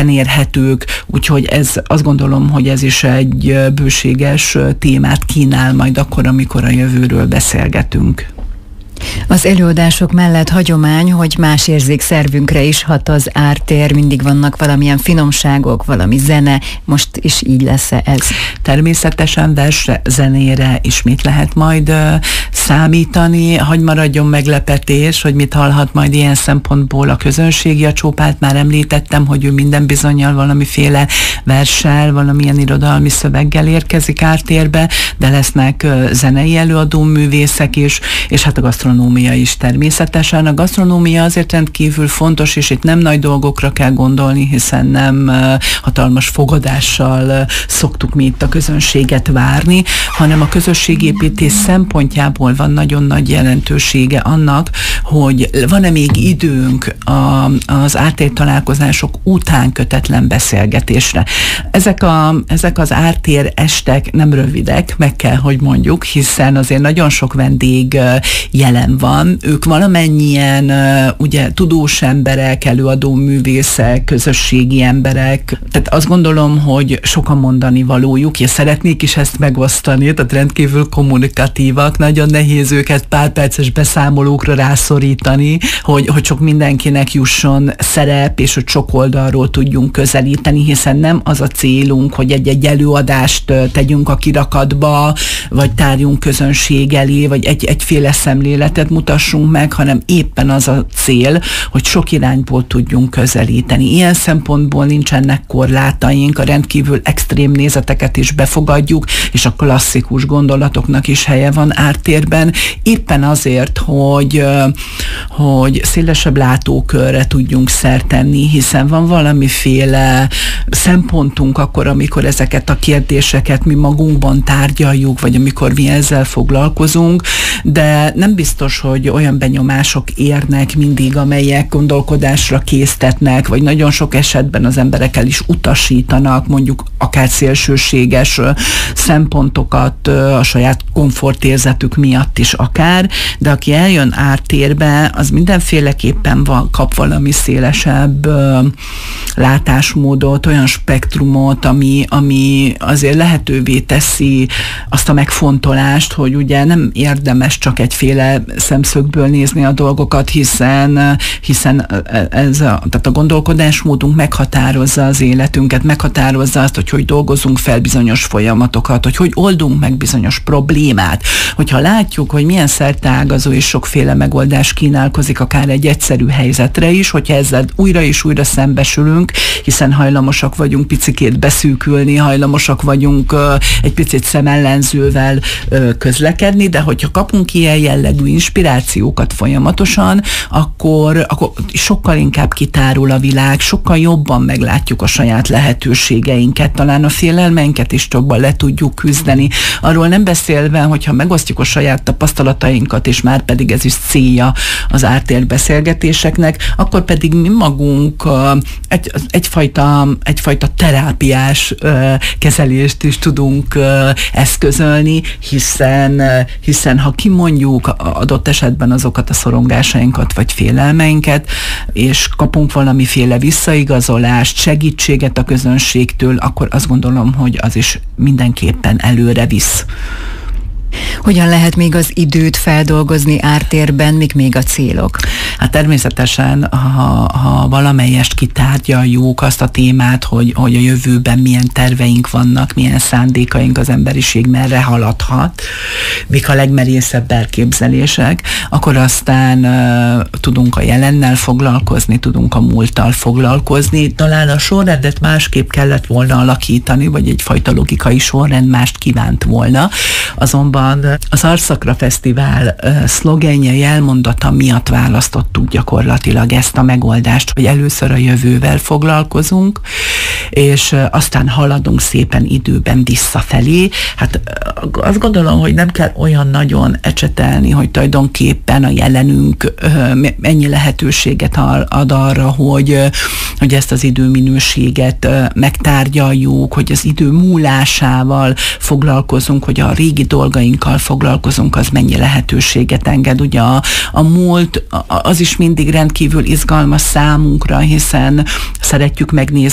tetten érhetők, úgyhogy azt gondolom, hogy ez is egy bőséges témát kínál majd akkor, amikor a jövőről beszélgetünk. Az előadások mellett hagyomány, hogy más érzékszervünkre is hat az ártér, mindig vannak valamilyen finomságok, valami zene, most is így lesz-e ez? Természetesen versre, zenére ismét lehet majd számítani, hogy maradjon meglepetés, hogy mit hallhat majd ilyen szempontból a közönség. Jacsópát már említettem, hogy ő minden bizonnyal valamiféle verssel, valamilyen irodalmi szöveggel érkezik ártérbe, de lesznek zenei előadóművészek is, és hát a gasztronómia is természetesen. A gasztronómia azért rendkívül fontos, és itt nem nagy dolgokra kell gondolni, hiszen nem hatalmas fogadással szoktuk mi itt a közönséget várni, hanem a közösségépítés szempontjából van nagyon nagy jelentősége annak, hogy van-e még időnk az ártér találkozások után kötetlen beszélgetésre. Ezek az ártér estek nem rövidek, meg kell, hogy mondjuk, hiszen azért nagyon sok vendég jelen van. Ők valamennyien ugye tudós emberek, előadó művészek, közösségi emberek. Tehát azt gondolom, hogy sokan mondani valójuk, és szeretnék is ezt megosztani, tehát rendkívül kommunikatívak, nagyon nehéz őket pár perces beszámolókra rászorítani, hogy sok mindenkinek jusson szerep, és hogy sok oldalról tudjunk közelíteni, hiszen nem az a célunk, hogy egy előadást tegyünk a kirakatba, vagy tárjunk közönség elé, vagy egyféle szemléletet mutassunk meg, hanem éppen az a cél, hogy sok irányból tudjunk közelíteni. Ilyen szempontból nincsenek korlátaink, a rendkívül extrém nézeteket is befogadjuk, és a klasszikus gondolatoknak is helye van ártérben, éppen azért, hogy szélesebb látókörre tudjunk szert tenni, hiszen van valamiféle szempontunk akkor, amikor ezeket a kérdéseket mi magunkban tárgyaljuk, vagy amikor mi ezzel foglalkozunk, de nem biztos, hogy olyan benyomások érnek mindig, amelyek gondolkodásra késztetnek, vagy nagyon sok esetben az emberek el is utasítanak, mondjuk akár szélsőséges szempontokat a saját komfortérzetük miatt is akár, de aki eljön ártérbe, az mindenféleképpen kap valami szélesebb látásmódot, olyan spektrumot, ami azért lehetővé teszi azt a megfontolást, hogy ugye nem érdemes csak egyféle szemszögből nézni a dolgokat, hiszen tehát a gondolkodásmódunk meghatározza az életünket, meghatározza azt, hogy dolgozunk fel bizonyos folyamatokat, hogy oldunk meg bizonyos problémát. Hogyha látjuk, hogy milyen szerteágazó és sokféle megoldás kínálkozik akár egy egyszerű helyzetre is, hogyha ezzel újra és újra szembesülünk, hiszen hajlamosak vagyunk picikét beszűkülni, hajlamosak vagyunk egy picit szemellenzővel közlekedni, de hogyha kapunk ilyen jellegű inspirációkat folyamatosan, akkor sokkal inkább kitárul a világ, sokkal jobban meglátjuk a saját lehetőségeinket, talán a félelmeinket is jobban le tudjuk küzdeni. Arról nem beszélve, hogyha megosztjuk a saját tapasztalatainkat, és már pedig ez is célja az ártér beszélgetéseknek, akkor pedig mi magunk egyfajta terápiás kezelést is tudunk eszközölni, hiszen ha kimondjuk adott esetben azokat a szorongásainkat vagy félelmeinket, és kapunk valamiféle visszaigazolást, segítséget a közönségtől, akkor azt gondolom, hogy az is mindenképpen előre visz. Hogyan lehet még az időt feldolgozni ártérben, mik még a célok? Hát természetesen, ha valamelyest kitárgyaljuk azt a témát, hogy a jövőben milyen terveink vannak, milyen szándékaink, az emberiség merre haladhat, mik a legmerészebb elképzelések, akkor aztán tudunk a jelennel foglalkozni, tudunk a múlttal foglalkozni. Talán a sorrendet másképp kellett volna alakítani, vagy egyfajta logikai sorrend mást kívánt volna. Azonban az Arszakra Fesztivál szlogenje, jelmondata miatt választottuk gyakorlatilag ezt a megoldást, hogy először a jövővel foglalkozunk, és aztán haladunk szépen időben visszafelé. Hát azt gondolom, hogy nem kell olyan nagyon ecsetelni, hogy tulajdonképpen a jelenünk ennyi lehetőséget ad arra, hogy ezt az időminőséget megtárgyaljuk, hogy az idő múlásával foglalkozunk, hogy a régi dolgainkkal foglalkozunk, az mennyi lehetőséget enged. Ugye a múlt az is mindig rendkívül izgalmas számunkra, hiszen szeretjük megnézni